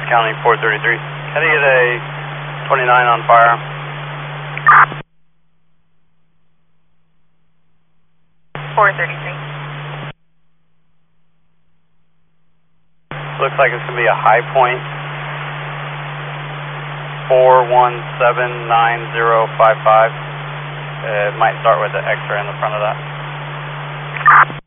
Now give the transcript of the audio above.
County 433. Can I get a 29 on fire? Looks like it's going to be a high point. 4179055. It might start with the X-ray in the front of that.